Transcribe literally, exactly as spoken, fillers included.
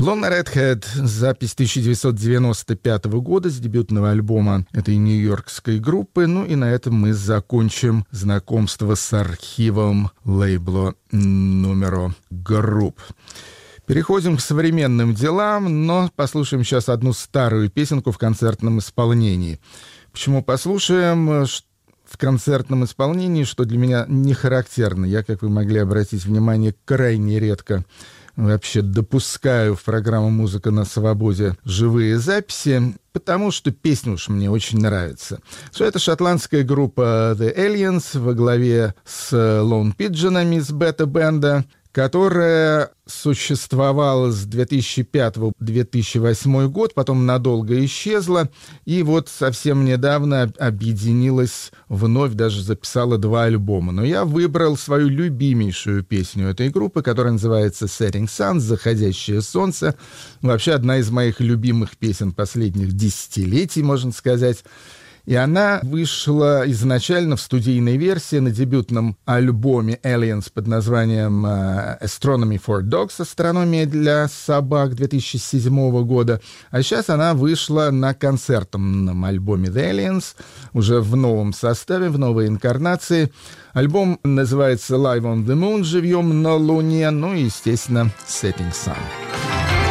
Blonde Redhead, запись тысяча девятьсот девяносто пятого года с дебютного альбома этой нью-йоркской группы. Ну и на этом мы закончим знакомство с архивом лейбла Numero Group. Переходим к современным делам, но послушаем сейчас одну старую песенку в концертном исполнении. Почему послушаем в концертном исполнении, что для меня не характерно. Я, как вы могли обратить внимание, крайне редко вообще допускаю в программу «Музыка на свободе» живые записи, потому что песня уж мне очень нравится. Что это шотландская группа The Aliens во главе с Lone Pigeon'ами из бета-бенда, которая существовала с две тысячи пятого по две тысячи восьмой год, потом надолго исчезла, и вот совсем недавно объединилась вновь, даже записала два альбома. Но я выбрал свою любимейшую песню этой группы, которая называется «Setting Sun», «Заходящее солнце». Вообще одна из моих любимых песен последних десятилетий, можно сказать. И она вышла изначально в студийной версии на дебютном альбоме Aliens под названием Astronomy for Dogs, астрономия для собак, две тысячи седьмого года. А сейчас она вышла на концертном альбоме The Aliens, уже в новом составе, в новой инкарнации. Альбом называется Live on the Moon, живьем на Луне, ну и, естественно, Setting Sun.